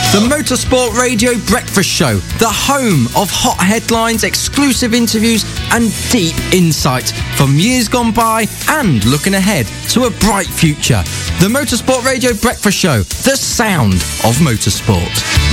The Motorsport Radio Breakfast Show, the home of hot headlines, exclusive interviews and deep insight from years gone by and looking ahead to a bright future. The Motorsport Radio Breakfast Show, the sound of motorsport.